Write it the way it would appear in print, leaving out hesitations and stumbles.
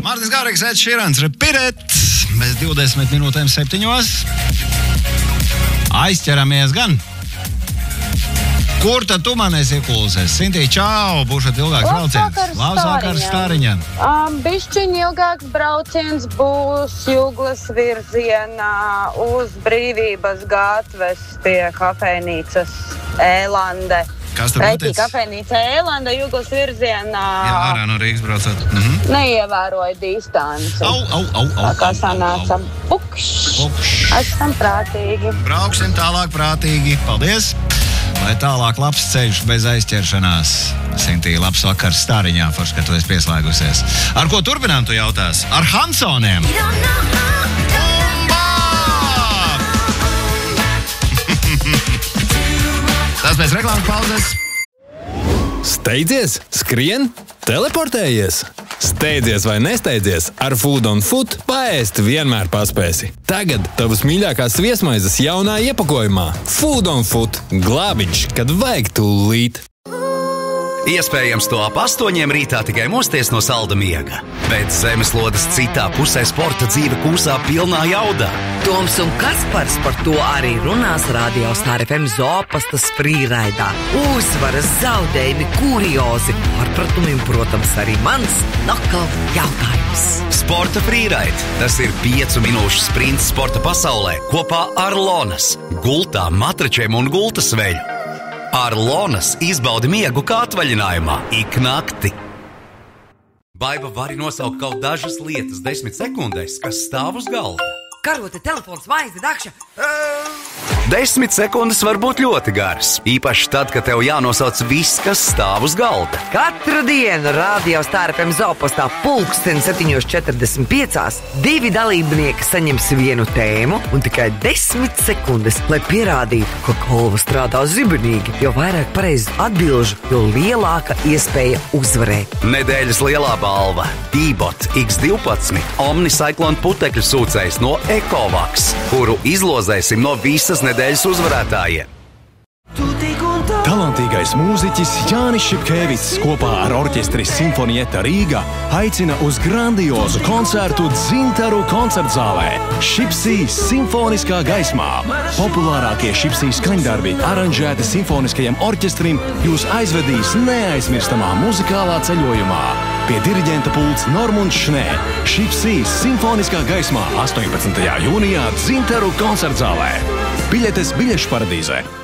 Mārtiņš Gārīgs, Ed Širans, Repeat It, bez 20 minūtēm 7. Aizķeramies gan. Kur tad tu man esi iekulsies? Sintī, čau, būšot ilgāks brauciens. Labs vakars Stāriņam. Bišķiņ ilgāks brauciens būs Juglas virzienā uz Brīvības gatves pie kafejnīcas Ēlande. Kas tur notiek? Kafejnīca Ēlanda, Juglas virzienā. Jā, ārā no Rīgas braucot. Neievēroja distanci. Tā kā sanāca pukšs. Esam prātīgi. Brauksim tālāk prātīgi. Paldies. Lai tālāk labs ceļš bez aizķeršanās. Sintī, labs vakars Stāriņā, forši, ka tu esi pieslēgusies. Ar ko turpinām, tu jautās? Ar Hansoniem. Tas pēc reklāmas pauzes. Steidzies, skrien, teleportējies. Steidzies vai nesteidzies, ar Food on Foot paēst vienmēr paspēsi. Tagad tavas mīļākās viesmaizes jaunā iepakojumā. Food on Foot – glābiņš, kad vajag tūlīt. Iespējams, to ap 8 rītā tikai mosties no salda miega. Bet zemeslodes citā pusē sporta dzīve kūsā pilnā jaudā. Toms un Kaspars par to arī runās Radio Star FM Zopastas frīraidā. Uzvaras, zaudējumi, kuriozi, pārpratumi un, protams, arī mans nokal jautājums. Sporta frīraid. Tas ir 5 minūšu sprints sporta pasaulē kopā ar Lonas, gultām, matračiem un gultas veļu. Ar Lonas izbaudi miegu kā atvaļinājumā ik nakti. Baiba vari nosaukt kaut dažas lietas 10 sekundēs, kas stāv uz galda. Karote, telefons, maize, dakša. 10 sekundes var būt ļoti garas. Īpaši tad, kad tev jānosauc viss, kas stāv uz galda. Katru dienu Radio Star FM Zopastā 7:45 2 dalībnieki saņems vienu tēmu un tikai 10 sekundes, lai pierādītu, ka galva strādā zibenīgi. Jo vairāk pareizu atbilžu, jo lielāka iespēja uzvarēt. Nedēļas lielā balva – T-Bot X12 Omnicyclone putekļu sūcējs no Ecovacs, kuru izlozēsim no visas nedēļas uzvarētājiem. Talantīgais mūziķis Jānis Šipkēvics kopā ar orķestri Simfonieta Rīga aicina uz grandiozu koncertu Dzintaru koncertzālē Šipsī simfoniskā gaismā. Populārākie Šipsī skaņdarbi aranžēti simfoniskajam orķestrim jūs aizvedīs neaizmirstamā muzikālā ceļojumā. Pie diriģenta pults Normunds Šnē. Šipsī simfoniskā gaismā 18. jūnijā Dzintaru koncertzālē. Biļetes biļešu paradīzē.